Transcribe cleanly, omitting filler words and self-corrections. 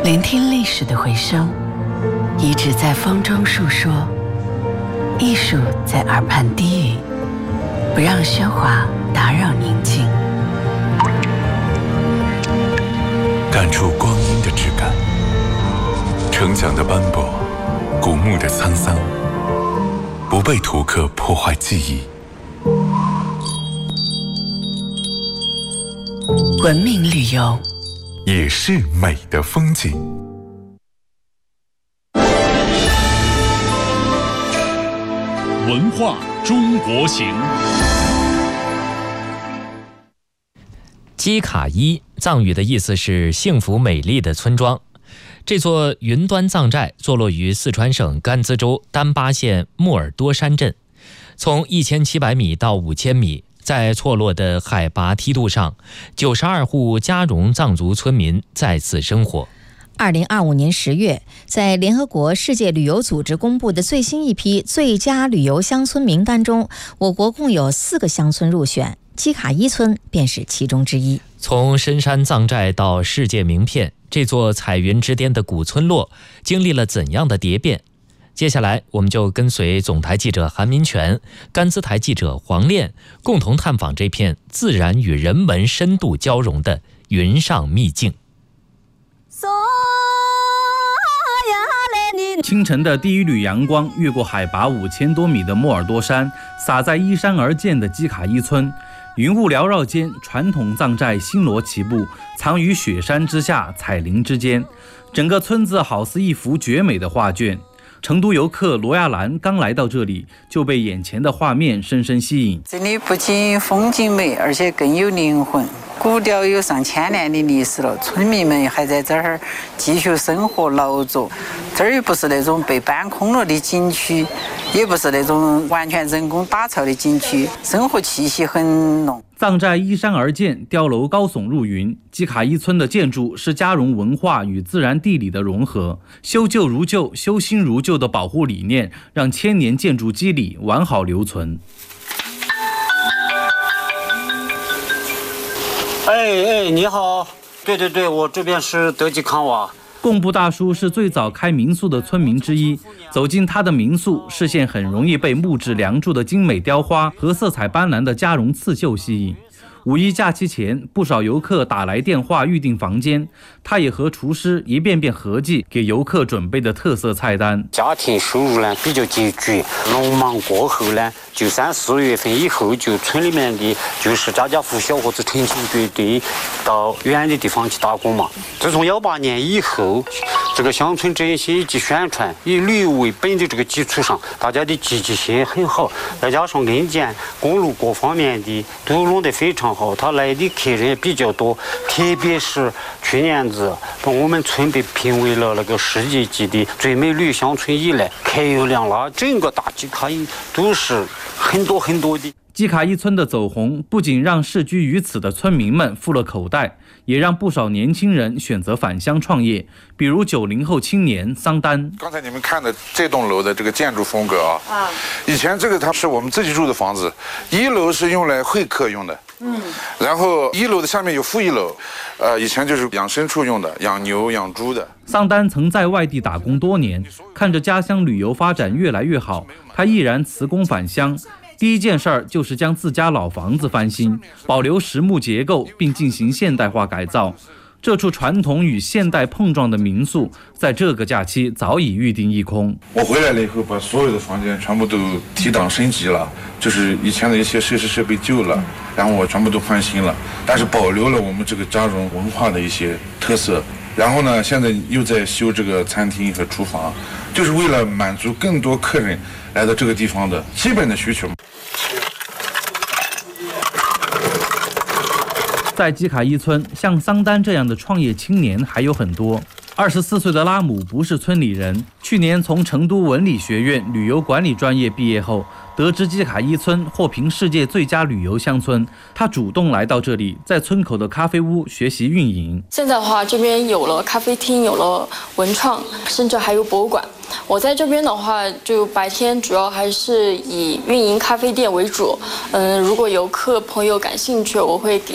聆听历史的回声，遗址在风中述说，艺术在耳畔低语，不让喧哗打扰宁静， 感触光阴的质感，成长的斑驳，古墓的沧桑，不被图刻破坏记忆。 文明旅游也是美的风景。 文化中国行。 基卡伊藏语的意思是幸福美丽的村庄。这座云端藏寨坐落于四川省甘孜州丹巴县木尔多山镇，从1700米到5000米，在错落的海拔梯度上，92户加绒藏族村民在此生活。 2025年10月，在联合国世界旅游组织公布的最新一批最佳旅游乡村名单中，我国共有4个乡村入选，基卡伊村便是其中之一。 从深山藏寨到世界名片，这座彩云之巅的古村落经历了怎样的蝶变？接下来我们就跟随总台记者韩民权、甘孜台记者黄炼共同探访这片自然与人文深度交融的云上秘境。 清晨的第一缕阳光越过海拔5000多米的莫尔多山，洒在依山而建的基卡伊村。云雾缭绕间，传统藏寨星罗棋布，藏于雪山之下，彩林之间。整个村子好似一幅绝美的画卷。成都游客罗亚兰刚来到这里，就被眼前的画面深深吸引。 这里不仅风景美，而且更有灵魂。古调有上千年的历史了，村民们还在这儿继续生活劳作。这儿又不是那种被搬空了的景区，也不是那种完全人工打造的景区，生活气息很浓。 藏寨依山而建，碉楼高耸入云。基卡伊村的建筑是加绒文化与自然地理的融合，修旧如旧、修新如旧的保护理念，让千年建筑基理完好留存。 你好，对，我这边是德吉康瓦。 贡布大叔是最早开民宿的村民之一，走进他的民宿，视线很容易被木质梁柱的精美雕花和色彩斑斓的加绒刺绣吸引。五一假期前，不少游客打来电话预订房间，他也和厨师一遍遍合计给游客准备的特色菜单。 家庭收入呢比较拮据，农忙过后呢，就3、4月份以后，就村里面的就是家家户小伙子成群结队到远的地方去打工嘛。自从18年以后，这个乡村振兴以及宣传以旅游为本的这个基础上，大家的积极性很好，再加上恩建公路各方面的都弄得非常好，他来的客人也比较多。特别是去年子，我们村被评为了那个世界级的最美旅游乡村以来，客流量啦，整个大基卡伊都是很多的。 基卡伊村的走红不仅让世居于此的村民们富了口袋，也让不少年轻人选择返乡创业，比如90后青年桑丹。 刚才你们看的这栋楼的这个建筑风格啊，以前这个它是我们自己住的房子，1楼是用来会客用的，然后1楼的下面有负1楼，以前就是养牲畜用的，养牛养猪的。 桑丹曾在外地打工多年，看着家乡旅游发展越来越好，他毅然辞工返乡。第一件事儿就是将自家老房子翻新，保留实木结构，并进行现代化改造。这处传统与现代碰撞的民宿，在这个假期早已预定一空。 我回来了以后，把所有的房间全部都提档升级了，就是以前的一些设施设备旧了，然后我全部都换新了，但是保留了我们这个加绒文化的一些特色。然后呢，现在又在修这个餐厅和厨房，就是为了满足更多客人来到这个地方的基本的需求。 在基卡伊村，像桑丹这样的创业青年还有很多。24岁的拉姆不是村里人，去年从成都文理学院旅游管理专业毕业后，得知基卡伊村获评世界最佳旅游乡村，他主动来到这里，在村口的咖啡屋学习运营。 现在的话，这边有了咖啡厅，有了文创，甚至还有博物馆。我在这边的话，就白天主要还是以运营咖啡店为主。如果游客朋友感兴趣，我会给